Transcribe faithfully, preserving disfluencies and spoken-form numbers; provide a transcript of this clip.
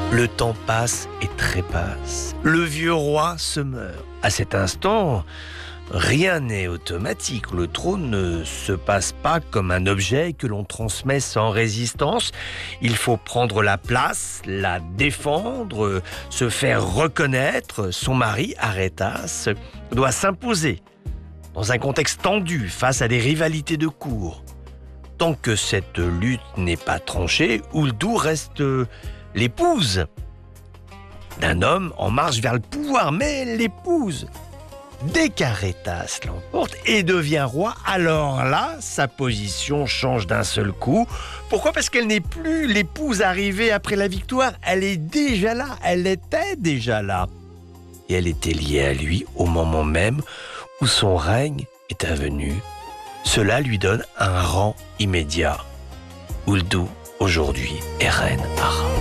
Le temps passe et trépasse. Le vieux roi se meurt. À cet instant, rien n'est automatique. Le trône ne se passe pas comme un objet que l'on transmet sans résistance. Il faut prendre la place, la défendre, se faire reconnaître. Son mari, Arétas, doit s'imposer dans un contexte tendu face à des rivalités de cour. Tant que cette lutte n'est pas tranchée, Uldou reste l'épouse d'un homme en marche vers le pouvoir. Mais l'épouse, dès qu'Arétas l'emporte et devient roi, alors là, sa position change d'un seul coup. Pourquoi ? Parce qu'elle n'est plus l'épouse arrivée après la victoire. Elle est déjà là, elle était déjà là. Et elle était liée à lui au moment même où son règne est avenu. Cela lui donne un rang immédiat. Uldou, aujourd'hui, est reine Ara.